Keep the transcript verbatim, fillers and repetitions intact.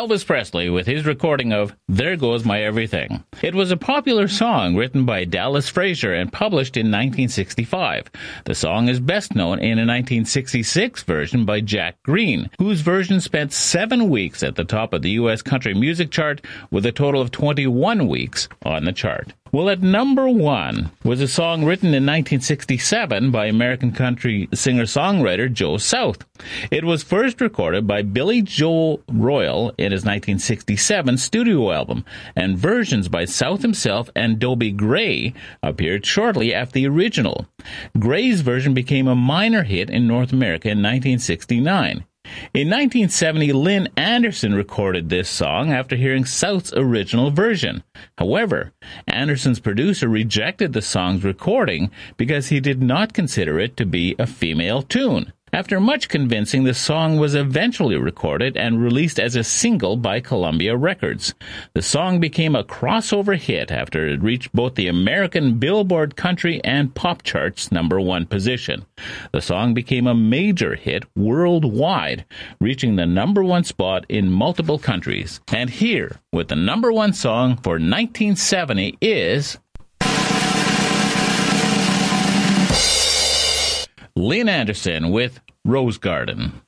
Elvis Presley with his recording of There Goes My Everything. It was a popular song written by Dallas Frazier and published in nineteen sixty-five. The song is best known in a nineteen sixty-six version by Jack Green, whose version spent seven weeks at the top of the U S country music chart with a total of twenty-one weeks on the chart. Well, at number one was a song written in nineteen sixty-seven by American country singer-songwriter Joe South. It was first recorded by Billy Joe Royal in his nineteen sixty-seven studio album, and versions by South himself and Dobie Gray appeared shortly after the original. Gray's version became a minor hit in North America in nineteen sixty-nine. In nineteen seventy, Lynn Anderson recorded this song after hearing South's original version. However, Anderson's producer rejected the song's recording because he did not consider it to be a female tune. After much convincing, the song was eventually recorded and released as a single by Columbia Records. The song became a crossover hit after it reached both the American Billboard Country and Pop Charts number one position. The song became a major hit worldwide, reaching the number one spot in multiple countries. And here, with the number one song for nineteen seventy is Lynn Anderson with Rose Garden.